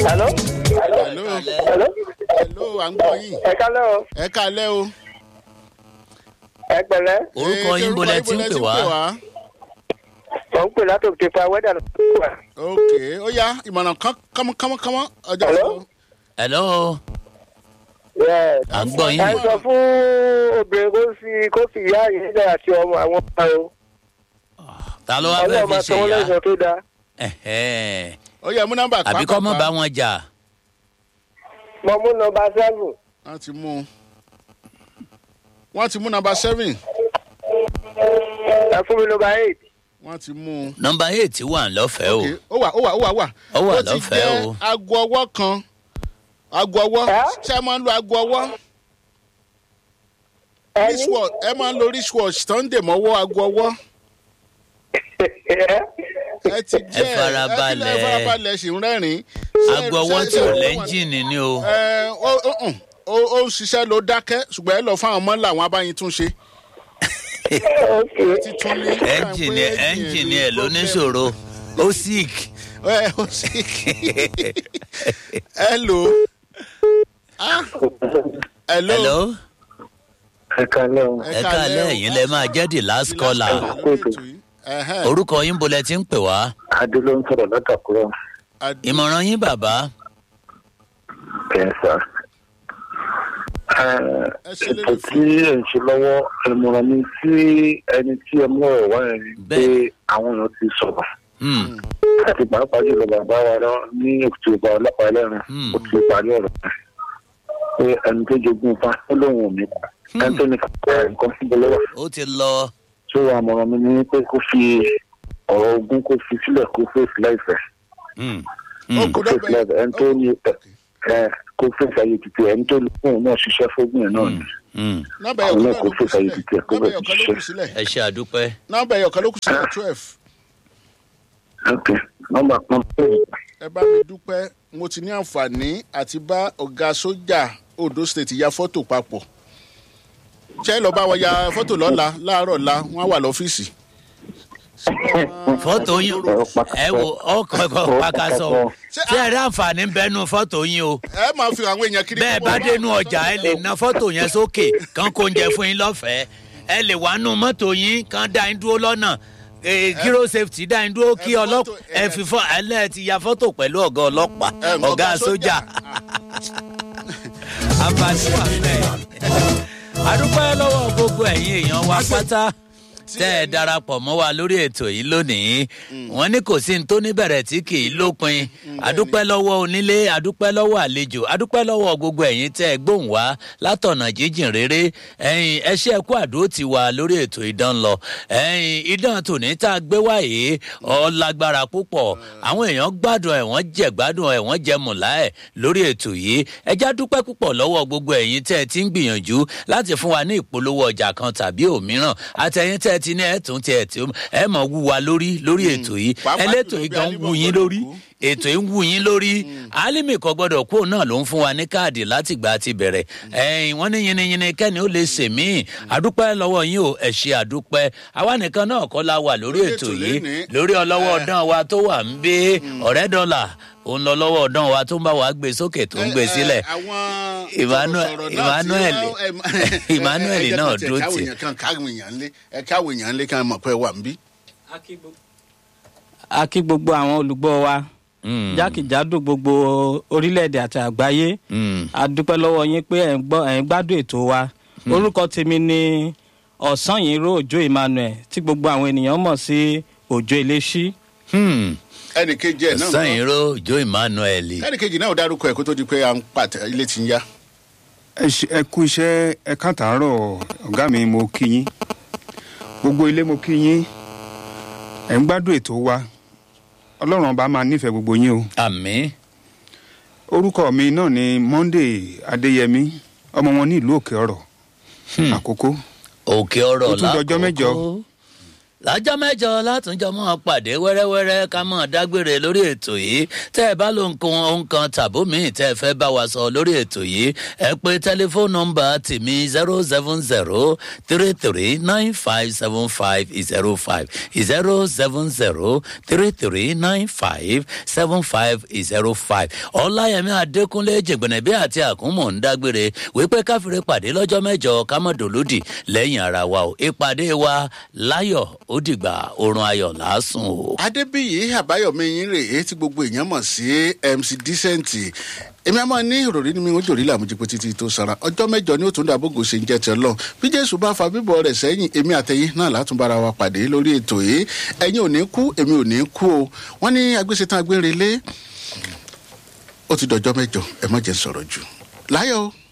Hello. Hello, à ń gbọ́ yín. Ẹ kálẹ́ o. Ẹ kálẹ́ o. Ẹ pẹ̀lẹ́. orúkọ yín bolẹ̀ tí ń pè wá. Mo ń pè látòkè pa wẹ́dà lọ́wọ́. Ok, ó yá ìmọ̀ràn kánmọ́kánmọ́ ọjọ́ Hello? hello. Yes. à ń gbọ́ Ẹ yín. sọ fún obìnrin kó fi ìyá yìí sílẹ̀ àti ọmọ àwọn ọmọ o. ta ló wá fẹ́ Ọlọ́run fi máa ṣe sọ wọ́n ìyá. lẹ́sàn tó dáa. ó yá mú nọ́mbà àbí kọ́ mọ́ bá wọn jà. Mo mú nọ́mbà 7. wọ́n ti mú wọ́n ti mú nọ́mbà 7 Ẹ fún mi nọ́mbà 8. wọ́n ti mú. nọmba 8 wà lọ́fẹ̀ẹ́ o. Ok, ó wà Ó wà ó ti lọ́fẹ̀ẹ́ jẹ́ o. aago ọwọ́ kan aago ọwọ́ ṣé ẹ máa ń lo aago ọwọ́ wristwatch ẹ máa ń lo wristwatch tó ń dè mọ́wọ́ aago ọwọ́ ẹ ti jẹ́ Ẹ farabalẹ̀. ẹ farabalẹ̀ sì ń rẹ́rìn-ín. aago ọwọ́ tí ò lẹ́ńjìnì ni o. ó ń ṣiṣẹ́ ló dákẹ́ ṣùgbọ́n ẹ lọ fáwọn ọmọ làwọn abáyin tún ṣe. ti tún ní. ẹ́ńjìnì ẹ̀ ló níṣòro ó sick. Ó sick. Hello. Hello. hello. Ẹ kálẹ́ o. ẹ káalẹ́ ẹ̀yin lẹ máa jẹ́ the last caller. orúkọ yín bolẹ̀ tí ń pè wá. Adé ló ń sọ̀rọ̀ látàkùrọ̀. ìmọ̀ràn yín bàbá. Kẹsà. Ètò tí ẹ̀ ń ṣe lọ́wọ́ ìmọ̀ràn mi sí ẹni tí ẹ mú ọ̀rọ̀ wá yẹn ni pé àwọn èèyàn ti sọ̀rọ̀. Àti pàápàá jùlọ bàbá wa lọ ní òkùtùbà ọlọ́pàá ẹlẹ́rìn ó ti parí ọ̀rọ̀ pé ẹni tó jogún fa ó lóun ò ní kú. Ẹni tó ní kàkọ́ nǹkan síbi lọ́wọ́. ó ti lọ. Tó àmọ̀ràn mi ni pé kó fi ọ̀rọ̀ ogún kó fi sílẹ̀ kó fèsì láìfẹ́. Kó fèsì láìfẹ́ ẹni tó ní kó fèsì ayé títí ẹni tó ní fóun náà ṣiṣẹ́ fógun yẹn náà ni. Àwọn náà kó fèsì ayé títí ẹ̀ kó bẹ̀ ṣiṣẹ́. ẹ ṣe àdúpẹ́. nọ́mbà ẹ̀yọ̀kan ló kù sílẹ̀ 12. Ok, nọ́mbà kan. Ẹ bá mi dúpẹ́ mo ti ní àǹfààní àti bá ọ̀gá sójà Ondo State ya fọ́tò papọ̀. Ṣé lọ bá wọn ya fọ́tò lọ́la láàárọ̀ la wọ́n wà lọ́fíìsì. fọ́tò yín ẹ wo ọkọ̀ pàkàṣọ ṣé ẹ rí àǹfààní bẹ́nu fọ́tò yín o. Ẹ máa fi àwọn èèyàn kiri. bẹ́ẹ̀ bá dénú ọjà ẹ lè ná fọ́tò yẹn sókè kán kó oúnjẹ fún yín lọ́fẹ̀ẹ́ ẹ lè wá nú mọ́tò yín kán dá yín dúró lọ́nà kíró safety dá yín dúró kí ọlọ́pàá ẹ fi fọ́ ẹ ti ya fọ́tò pẹ̀lú ọ̀gá ọlọ́pàá ọ̀gá sójà àǹfààní wà bẹ́ẹ̀. adúpẹ́ lọ́wọ́ gbogbo ẹ̀yin èèyàn wa pátá tẹ́ ẹ darapọ̀ mọ́ wa lórí ètò yìí lónìí wọ́n ní kò sí ní tó níbẹ̀rẹ̀ tí kì í lópin adúpẹ́ lọ́wọ́ onílé adúpẹ́ lọ́wọ́ àlejò adúpẹ́ lọ́wọ́ gbogbo ẹ̀yin tẹ́ ẹ gbóhùn wá látọ̀nà jíjìn rere ẹ̀yin ẹṣẹ́ ẹ̀kú àdó ti wà lórí ètò idán lọ ẹ̀yin idán tòní tá a gbé wáyé ọlágbára púpọ̀ àwọn èèyàn gbádùn ẹ̀ wọ́n jẹ gbádùn ẹ̀ wọ́n jẹ mùlá ẹ̀ lórí ètò yìí ẹjá dúpẹ́ púpọ̀ lọ́wọ́ gbogbo ẹ̀yin tẹ́ ẹ ti ń gbìyànjú láti fún wa ní ìpolówó ọjà kan tàbí òmíràn àtẹ̀yin tẹ́ ẹ ti ní ẹ̀tún tí ẹ mọ̀ wú wa lórí ètò yìí ẹlẹ́tò yìí gan wú yín lórí ètò yìí ń wú yín lórí Álímì kò gbọdọ̀ kúrò náà ló ń fún wa ní káàdì látìgbà ti bẹ̀rẹ̀ wọ́n ní yiniyini kẹ́ni ó lè sèmí àdúpẹ́ lọ́wọ́ yín o ẹ ṣé àdúpẹ́ àwa nìkan náà kọ́ la wà lórí ètò yìí lórí ọlọ́wọ́ ọ̀dán wa tó wà ń bí ọ̀rẹ́ dọ́là òun lọ lọ́wọ́ ọ̀dán wa tó ń bá wa gbé sókè tó ń gbé sílẹ̀ Emmanuel náà dúró tì. ẹ káwé èèyàn lé ká mọ̀ pé wà ń bí. A kí gbogbo àwọn olùgbọ́ wa jákèjádò gbogbo orílẹ̀-èdè àti àgbáyé a dúpẹ́ lọ́wọ́ yín pé ẹ̀ ń gbádùn ètò wa orúkọ tèmi ni Ọ̀sányìnró Òjó Emmanuel tí gbogbo àwọn ènìyàn mọ̀ sí Òjó Eléṣí. ẹnìkejì ẹ̀ náà Ọ̀sányìnró Òjó Emmanuel. ẹnìkejì náà ò dárúkọ ẹ̀ kó tó di pé à ń pàtẹ ilé ti ń yá. ẹ kú iṣẹ́ ẹ káàtàárọ̀ ọ̀gá mi mo kí yín gbogbo ilé mo kí yín ẹ̀ ń gbádùn ètò wa Ọlọ́run ọba máa nífẹ̀ẹ́ gbogbo yín o. Àmín. orúkọ mi náà ni Monday Adéyẹmí ọmọ wọn ní ìlú Òkè Ọ̀rọ̀ Àkókó. Òkè Ọ̀rọ̀ lákòókò ó tún dọjọ́ mẹ́jọ lájọ́ mẹ́jọ látúnjọ́ mọ́ pàdé wẹ́rẹ́wẹ́rẹ́ ká mọ́ dágbére lórí ètò yìí tẹ́ ẹ bá ló ń kun ohun kan tàbó míì tẹ́ ẹ fẹ́ bá wa sọ lórí ètò yìí ẹ pé tẹlifóònù nọ́mbà tèmi 07033957505 07033957505 ọláyẹmí adékúnlé jẹgbẹnẹbí àti àkúnmọ̀ ń dágbére wípé káfíńrè pàdé lọ́jọ́ mẹ́jọ kámọ́dòlódì lẹ́yìn ara wa o ìpàdé wa láyọ̀ ó dìgbà oorun ayọ̀ lásùn o. adébíyí àbáyọmí yín rèé tí gbogbo èèyàn mọ̀ sí mc decent èmi àmọ́ ní ìròrí ni mi ò jòrí làmújípò títí tó sara ọjọ́ mẹ́jọ ni ó tún dàbògò ṣe ń jẹ́ tẹ lọ bí jésù bá fa bíbọ̀ rẹ̀ sẹ́yìn èmi àtẹ̀yìn náà látúnbára wa pàdé lórí ètò yìí ẹ̀yin ò ní kú èmi ò ní kú o wọ́n ní agbésetán agbérelé ó ti dọjọ́ mẹ́jọ ẹ má jẹ́ sọ̀rọ̀ jù láyọ̀ o.